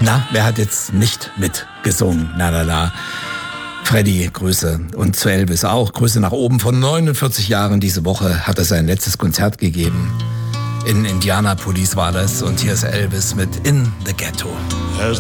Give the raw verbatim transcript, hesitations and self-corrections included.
Na, wer hat jetzt nicht mitgesungen? Na, na, na. Freddy, Grüße. Und zu Elvis auch. Grüße nach oben. Von neunundvierzig Jahren diese Woche hat er sein letztes Konzert gegeben. In Indianapolis war das. Und hier ist Elvis mit In the Ghetto.